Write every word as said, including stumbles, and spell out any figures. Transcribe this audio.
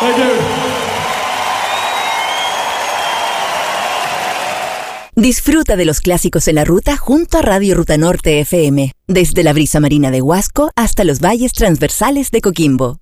Thank you. Disfruta de los clásicos en la ruta junto a Radio Ruta Norte F M, desde la brisa marina de Huasco hasta los valles transversales de Coquimbo.